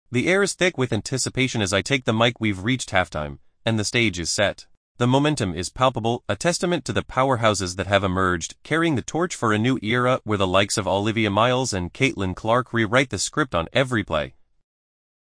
The air is thick with anticipation as I take the mic. We've reached halftime, and the stage is set. The momentum is palpable, a testament to the powerhouses that have emerged, carrying the torch for a new era where the likes of Olivia Miles and Caitlin Clark rewrite the script on every play.